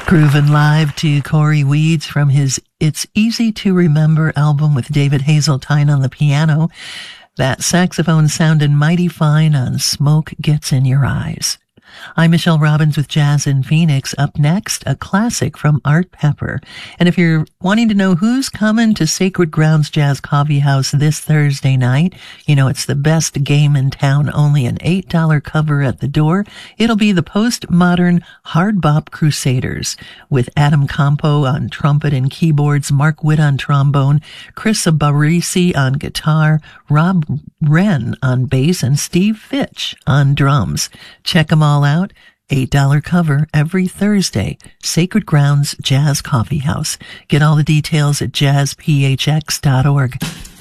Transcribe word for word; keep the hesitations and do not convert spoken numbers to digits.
Groovin' live to Corey Weeds from his It's Easy to Remember album with David Hazeltine on the piano. That saxophone sounded mighty fine on Smoke Gets in Your Eyes. I'm Michelle Robbins with Jazz in Phoenix. Up next, a classic from Art Pepper. And if you're wanting to know who's coming to Sacred Grounds Jazz Coffee House this Thursday night, you know it's the best game in town, only an eight dollar cover at the door. It'll be the Postmodern Hard Bop Crusaders with Adam Campo on trumpet and keyboards, Mark Witt on trombone, Chris Barisi on guitar, Rob Wren on bass, and Steve Fitch on drums. Check them all out. eight dollar cover every Thursday. Sacred Grounds Jazz Coffee House. Get all the details at jazz p h x dot org.